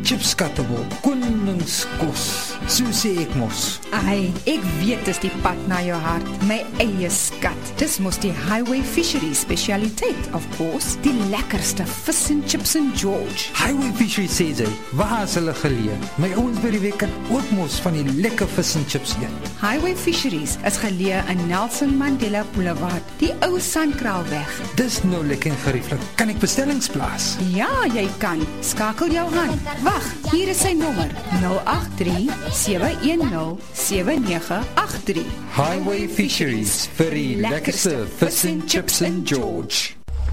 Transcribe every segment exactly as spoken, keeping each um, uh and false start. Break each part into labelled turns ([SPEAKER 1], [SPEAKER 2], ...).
[SPEAKER 1] chips skattebol, koningskos, so sê ek mos.
[SPEAKER 2] Ai, ek weet dis die pad na jou hart, my eie skat. Dis mos die Highway Fisheries specialiteit, of course, die lekkerste vis en chips in George.
[SPEAKER 1] Highway Fisheries sê sy, waar is hulle geleë? My ouens by die week kan ook mos van die lekker vis en chips eet.
[SPEAKER 2] Highway Fisheries is geleë in Nelson Mandela Boulevard, die ou Sandkraalweg.
[SPEAKER 1] Dis nou lekker en gerieflik. Kan ek bestellings plaas?
[SPEAKER 2] Ja, jy kan. Skakel jou aan. Wag, hier is sy nommer: nul agt drie sewe een nul sewe nege agt drie.
[SPEAKER 1] Highway Fisheries, vir die lekkerste vis en chips in George.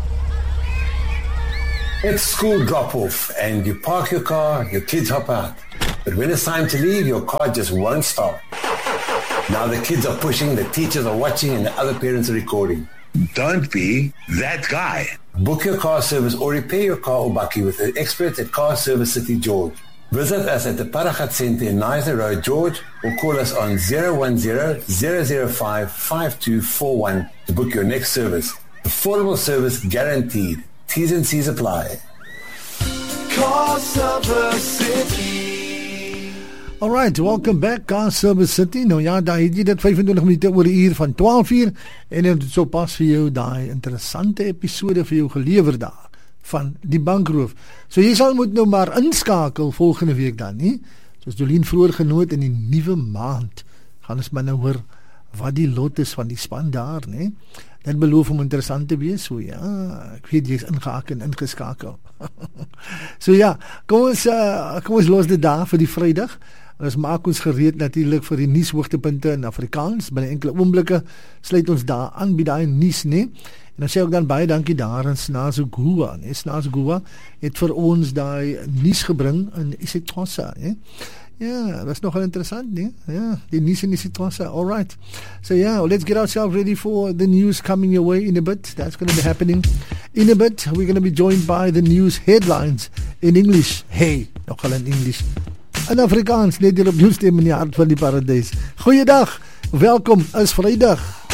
[SPEAKER 3] It's school drop-off and you park your car, your kids hop out. But when it's time to leave, your car just won't start. Now the kids are pushing, the teachers are watching, and the other parents are recording.
[SPEAKER 4] Don't be that guy.
[SPEAKER 3] Book your car service or repair your car or bakkie with the experts at Car Service City George. Visit us at the Paragat Centre in Nizer Road, George, or call us on zero one zero, zero zero five, five two four one to book your next service. Affordable service guaranteed. T's and C's apply.
[SPEAKER 5] Car Service City.
[SPEAKER 6] Alright, welcome back, Car Service City. Nou ja, daar het jy dit vyfentwintig minute oor die uur van twaalf uur en het so pas vir jou daai interessante episode vir jou gelewer daar van die bankroof. So jy sal moet nou maar inskakel volgende week dan, nie? Soos Jolien vroeër genoot in die nuwe maand gaan ons maar nou hoor wat die lot is van die span daar, nie? Dit beloof om interessant te wees, so ja, ek weet jy is ingehaak en ingeskakel. So ja, kom ons, uh, kom ons los dit daar vir die Vrydag. Ons maak ons gereed natuurlik vir die nuushoogtepunte in Afrikaans. Binne enkele oomblikke sluit ons daar aan by daai nuus, nee. En dan sê ek dan baie dankie daar aan Snazugua, nee. Snazugua het vir ons daai nuus gebring in isiXhosa, nee. Ja, dat is nogal interessant, nee. Ja, die nuus in isiXhosa. All right. So yeah, well, let's get ourselves ready for the news coming your way in a bit. That's going to be happening in a bit. We're going to be joined by the news headlines in English. Hey, nogal in English. In Afrikaans, net hier op jou stem in die hart van die paradijs. Goeiedag, welkom, is Vrydag.